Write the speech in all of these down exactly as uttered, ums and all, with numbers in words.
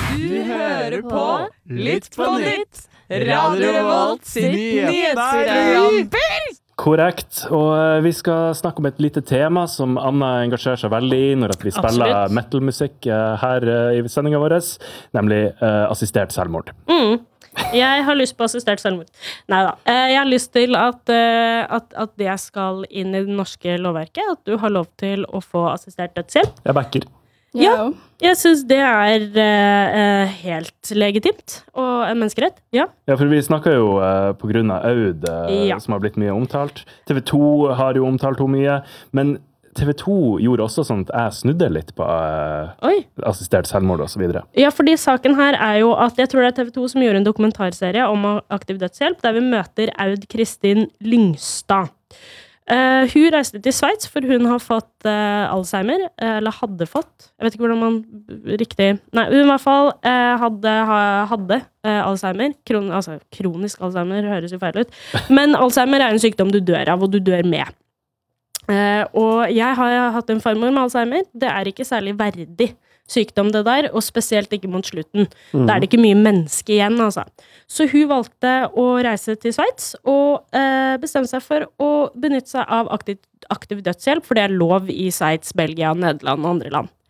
Du hører på Litt på nytt, Radio Revolt sitt nyhetsprogram. Korrekt, og vi skal snakke om et lite tema som Anna engasjerer seg veldig i når vi spiller Absolutt. metal-musikk her i sendingen vår, nemlig uh, assistert selvmord. Mm. Jeg har lyst på assistert selvmord. Neida, jeg har lyst til at, at, at det skal inn i det norske lovverket, at du har lov til å få assistert dødshjelp. Jeg backer. Ja, jeg synes det er uh, helt legitimt og en menneskerett, ja. Ja, for vi snakker jo uh, på grunn av Aud, uh, ja. som har blitt mye omtalt. T V to har jo omtalt henne mye, men T V to gjorde også sånn at jeg snudde litt på uh, assistert selvmord og så videre. Ja, fordi saken her er jo at jeg tror det er T V to som gjorde en dokumentarserie om aktiv dødshjelp, der vi møter Aud Kristin Lyngstad. Uh, hun reiste til Sveits, for hun har fått uh, Alzheimer, uh, eller hadde fått, jeg vet ikke hvordan man riktig, nei, hun i hvert fall uh, hadde, ha, hadde uh, Alzheimer, Kron, altså kronisk Alzheimer høres jo feil ut, men Alzheimer er en sykdom du dør av, og du dør med. Uh, og jeg har hatt en farmor med Alzheimer, det er ikke særlig verdig sykdom det der, og spesielt ikke mot slutten. Mm. Da er det ikke mye menneske igjen, altså. Så hun valgte å reise til Sveits, og eh, bestemte seg for å benytte seg av aktiv, aktiv dødshjelp, for det er lov i Sveits, Belgia, Nederland og andre land.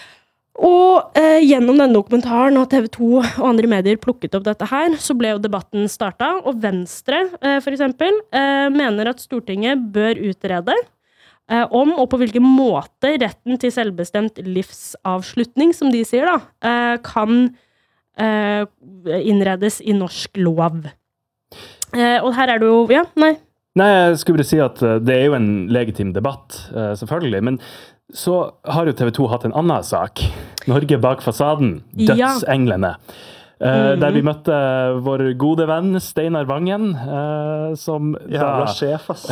Og eh, gjennom denne dokumentaren og T V to og andre medier plukket opp dette her, så ble jo debatten startet, og Venstre, eh, for eksempel, eh, mener at Stortinget bør utrede Eh, om og på hvilken måte retten til selvbestemt livsavslutning, som de sier da, eh, kan eh, innredes i norsk lov. Eh, og her er det jo, ja, nei. Nei, jeg skulle bare si at det er jo en legitim debatt, eh, selvfølgelig, men så har jo T V to hatt en annen sak. Norge bak fasaden, dødsenglene. Ja. Uh, mm. Der vi møtte vår gode venn Steinar Vangen, uh, som Jævla da sjef, ass.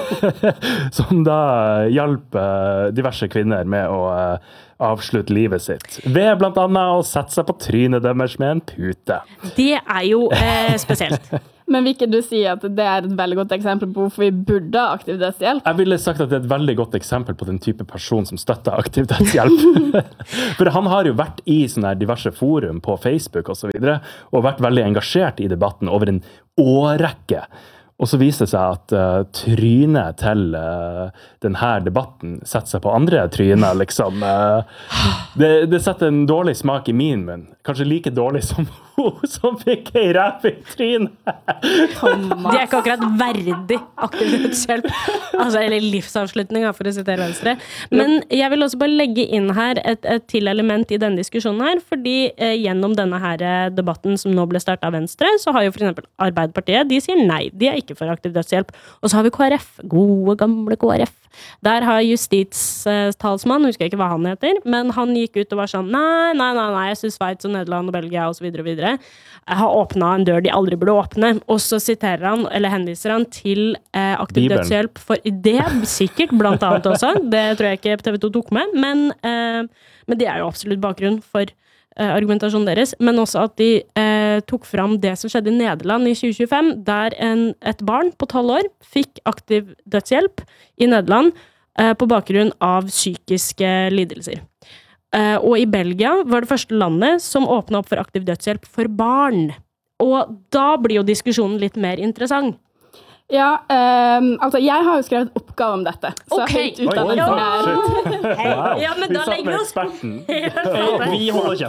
som da hjalp uh, diverse kvinner med å uh, avslutte livet sitt. Ved blant annet å sette seg på trynet deres med en pute. Det er jo uh, spesielt. Men vil ikke du si at det er et veldig godt eksempel på hvorfor vi burde ha aktiv dødshjelp? Jeg ville sagt at det er et veldig godt eksempel på den type person som støtter aktiv dødshjelp. For han har jo vært i sånne diverse forum på Facebook og så videre, og vært veldig engasjert i debatten over en årrekke. Og så viser det seg at uh, trynet til uh, denne debatten setter seg på andre tryner, liksom. Uh, det, det setter en dårlig smak i min munn. Kanskje like dårlig som hun som fikk ei ræv i trynet. De er ikke akkurat verdig aktiv dødshjelp. Altså, eller livsavslutning, for å sitere Venstre. Men jeg vil også bare legge inn her et, et til element i denne diskusjonen her, fordi eh, gjennom denne her debatten som nå ble startet av Venstre, så har jo for eksempel Arbeiderpartiet, de sier nei, de er ikke for aktiv dødshjelp. Og så har vi K R F, gode gamle K R F. Der har justitstalsmann, husker jeg ikke hva han heter, men han gikk ut og var sånn, nei, nei, nei, nei jeg synes Sveits og Nederland og Belgia og så videre og videre har åpnet en dør de aldri burde åpne. Og så siterer han, eller henviser han til eh, aktiv Bibelen. Dødshjelp for det, sikkert, blant annet også. Det tror jeg ikke T V to tok med, men, eh, men det er jo absolutt bakgrunn for eh, argumentasjonen deres. Men også at de eh, tok fram det som skjedde i Nederland i tjue tjuefem, der en, et barn på tolv år fikk aktiv dødshjelp i Nederland eh, på bakgrunn av psykiske lidelser. Uh, og i Belgia var det første landet som åpnet opp for aktiv dødshjelp for barn. Og da blir jo diskusjonen litt mer interessant. Ja, um, altså jeg har jo skrevet oppgave om dette. Så ok, høyt utdannet som jeg er. Wow. Ja, men vi da satt legger med vi oss eksperten. Vi holder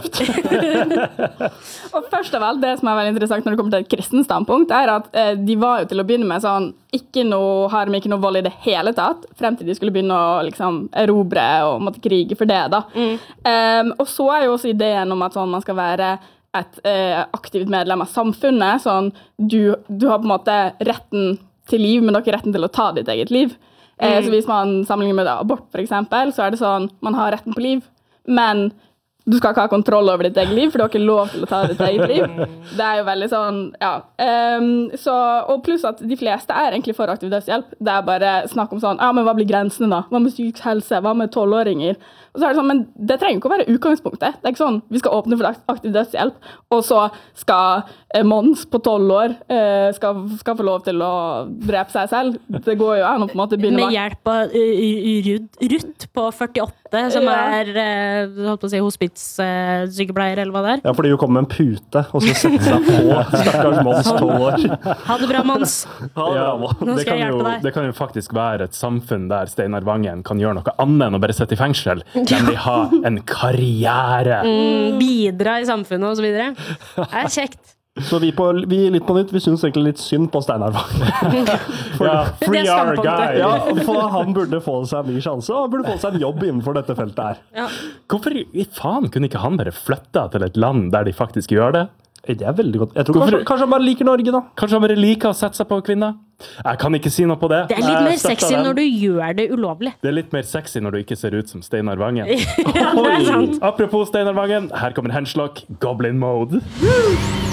kjeft. Og først av alt, det som er veldig interessant når det kommer til et kristen standpunkt, er at eh, de var jo til å begynne med sånn, ikke noe, har de ikke noe vold i det hele tatt, frem til de skulle begynne å liksom erobre og måtte krige for det da. Mm. Um, og så er jo også ideen om at sånn, man skal være et eh, aktivt medlem av samfunnet, sånn, du, du har på en måte retten til liv, men du har ikke retten til å ta ditt eget liv. Mm. Eh, så hvis man sammenligner med da, abort for eksempel, så er det sånn, man har retten på liv, men du skal ikke ha kontroll over ditt eget liv, for du har ikke lov til å ta ditt eget liv. Det er jo veldig sånn, ja. Um, så, og pluss at de fleste er egentlig for aktiv dødshjelp. Det er bare snakk om sånn, ja, men hva blir grensene da? Hva med psykisk helse? Hva med tolvåringer? Og så er det sånn, men det trenger ikke å være utgangspunktet. Det er ikke sånn, vi skal åpne for aktiv dødshjelp, og så skal eh, Mons på tolv år eh, skal, skal få lov til å drepe seg selv. Det går jo an å på en måte begynne med hjelp av uh, Ruth på førtiåtte, som Ja. er uh, holdt på å si, hospitssykepleier, eller hva det er. Ja, fordi hun kommer med en pute, og så setter seg på stakkars Mons tolv år. Ha det bra, Mons. Ja, Nå det, skal kan jeg jo, hjelpe deg. det kan jo faktisk være et samfunn der Steinar Vangen kan gjøre noe annet enn å bare sitte i fengsel, nemlig ha en karriere. Mm, bidra i samfunnet og så videre. Det er kjekt. Så vi, på, vi litt på nytt, vi synes egentlig litt synd på Steinar Vangen. Ja, free Det er our standpunktet. guy! Ja, for han burde få seg en ny sjanse, og han burde få seg en jobb innenfor dette feltet her. Ja. Hvorfor i faen kunne ikke han bare flytte til et land der de faktisk gjør det? Det er veldig godt. Jeg tror Hvorfor- kanskje, kanskje han bare liker Norge, da. Kanskje han bare liker å sette seg på kvinner? Jeg kan ikke si noe på det. Det er litt Jeg mer støtter sexy den. når du gjør det ulovlig. Det er litt mer sexy når du ikke ser ut som Steinar Vangen. Ja, det er sant. Apropos Steinar Vangen, her kommer Henslok, Goblin Mode.